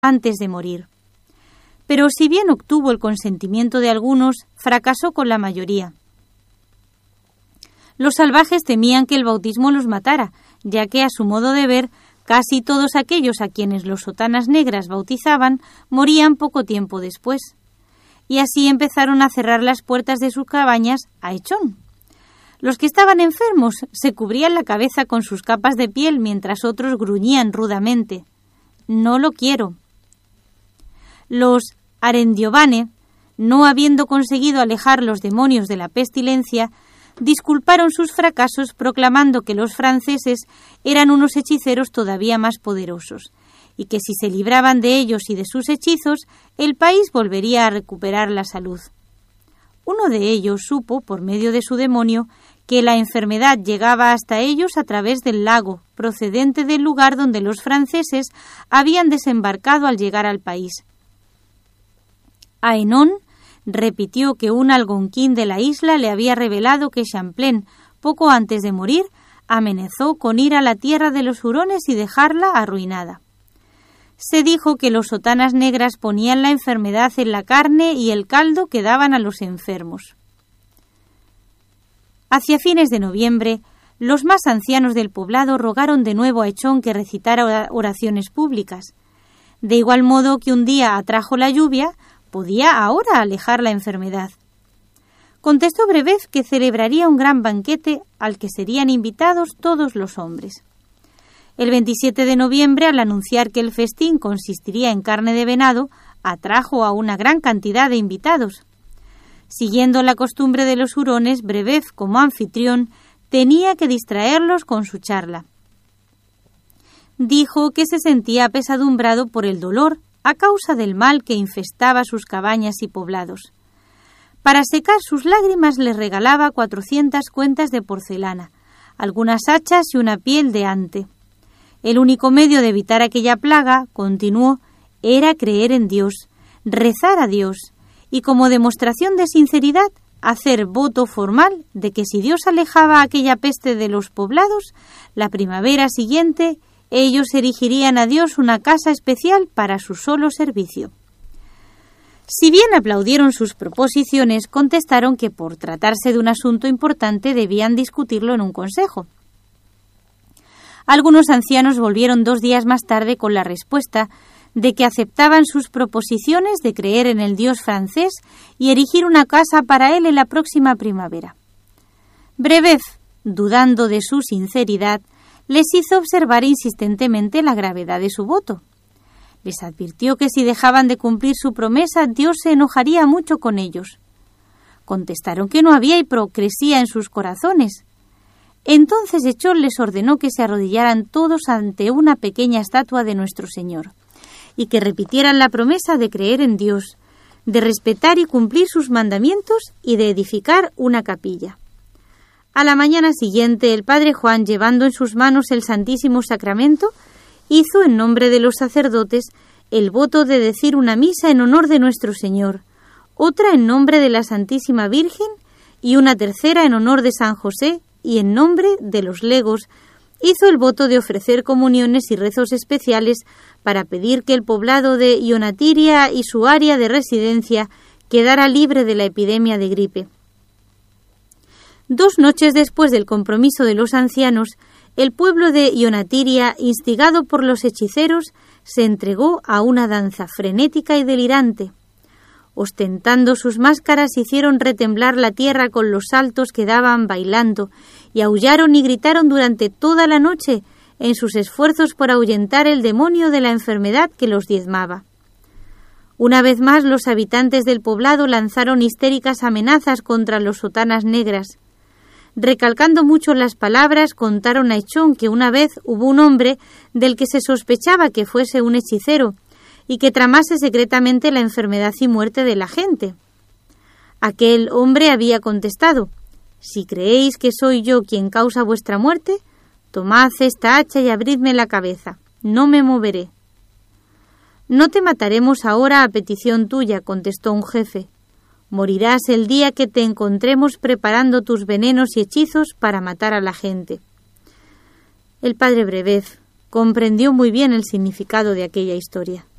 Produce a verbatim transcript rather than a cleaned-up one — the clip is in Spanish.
antes de morir. Pero si bien obtuvo el consentimiento de algunos, fracasó con la mayoría. Los salvajes temían que el bautismo los matara, ya que, a su modo de ver, casi todos aquellos a quienes los sotanas negras bautizaban morían poco tiempo después. Y así empezaron a cerrar las puertas de sus cabañas a echón. Los que estaban enfermos se cubrían la cabeza con sus capas de piel mientras otros gruñían rudamente: «No lo quiero». Los Arendiovane, no habiendo conseguido alejar los demonios de la pestilencia, disculparon sus fracasos proclamando que los franceses eran unos hechiceros todavía más poderosos y que si se libraban de ellos y de sus hechizos, el país volvería a recuperar la salud. Uno de ellos supo, por medio de su demonio, que la enfermedad llegaba hasta ellos a través del lago, procedente del lugar donde los franceses habían desembarcado al llegar al país. Aenón repitió que un algonquín de la isla le había revelado que Champlain, poco antes de morir, amenazó con ir a la tierra de los hurones y dejarla arruinada. Se dijo que los sotanas negras ponían la enfermedad en la carne y el caldo que daban a los enfermos. Hacia fines de noviembre, los más ancianos del poblado rogaron de nuevo a Echón que recitara oraciones públicas. De igual modo que un día atrajo la lluvia, podía ahora alejar la enfermedad. Contestó Brebeuf que celebraría un gran banquete al que serían invitados todos los hombres. El veintisiete de noviembre, al anunciar que el festín consistiría en carne de venado, atrajo a una gran cantidad de invitados. Siguiendo la costumbre de los hurones, Brebeuf, como anfitrión, tenía que distraerlos con su charla. Dijo que se sentía apesadumbrado por el dolor a causa del mal que infestaba sus cabañas y poblados. Para secar sus lágrimas les regalaba cuatrocientas cuentas de porcelana, algunas hachas y una piel de ante. El único medio de evitar aquella plaga, continuó, era creer en Dios, rezar a Dios y, como demostración de sinceridad, hacer voto formal de que si Dios alejaba aquella peste de los poblados, la primavera siguiente ellos erigirían a Dios una casa especial para su solo servicio. Si bien aplaudieron sus proposiciones, contestaron que por tratarse de un asunto importante debían discutirlo en un consejo. Algunos ancianos volvieron dos días más tarde con la respuesta de que aceptaban sus proposiciones de creer en el Dios francés y erigir una casa para él en la próxima primavera. Brebeuf, dudando de su sinceridad, les hizo observar insistentemente la gravedad de su voto. Les advirtió que si dejaban de cumplir su promesa, Dios se enojaría mucho con ellos. Contestaron que no había hipocresía en sus corazones. Entonces Echón les ordenó que se arrodillaran todos ante una pequeña estatua de nuestro Señor y que repitieran la promesa de creer en Dios, de respetar y cumplir sus mandamientos y de edificar una capilla. A la mañana siguiente, el padre Juan, llevando en sus manos el Santísimo Sacramento, hizo en nombre de los sacerdotes el voto de decir una misa en honor de nuestro Señor, otra en nombre de la Santísima Virgen y una tercera en honor de San José y en nombre de los legos. Hizo el voto de ofrecer comuniones y rezos especiales para pedir que el poblado de Ionatiria y su área de residencia quedara libre de la epidemia de gripe. Dos noches después del compromiso de los ancianos, el pueblo de Ionatiria, instigado por los hechiceros, se entregó a una danza frenética y delirante. Ostentando sus máscaras, hicieron retemblar la tierra con los saltos que daban bailando, y aullaron y gritaron durante toda la noche en sus esfuerzos por ahuyentar el demonio de la enfermedad que los diezmaba. Una vez más, los habitantes del poblado lanzaron histéricas amenazas contra los sotanas negras. Recalcando mucho las palabras, contaron a Echón que una vez hubo un hombre del que se sospechaba que fuese un hechicero y que tramase secretamente la enfermedad y muerte de la gente. Aquel hombre había contestado: «Si creéis que soy yo quien causa vuestra muerte, tomad esta hacha y abridme la cabeza, no me moveré». «No te mataremos ahora a petición tuya», contestó un jefe. «Morirás el día que te encontremos preparando tus venenos y hechizos para matar a la gente». El padre Brebeuf comprendió muy bien el significado de aquella historia.